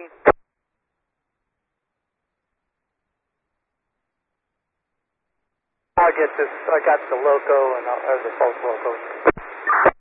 14. I got the loco and or the false locos.